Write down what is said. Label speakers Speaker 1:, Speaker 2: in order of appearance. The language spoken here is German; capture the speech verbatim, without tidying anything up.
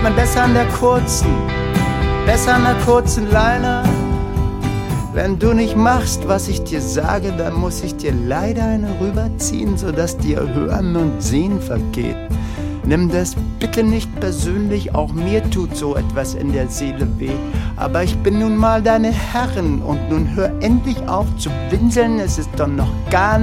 Speaker 1: man besser an der kurzen, besser an der kurzen Leine. Wenn du nicht machst, was ich dir sage, dann muss ich dir leider eine rüberziehen, sodass dir Hören und Sehen vergeht. Nimm das bitte nicht persönlich, auch mir tut so etwas in der Seele weh. Aber ich bin nun mal deine Herrin und nun hör endlich auf zu winseln, es ist doch noch gar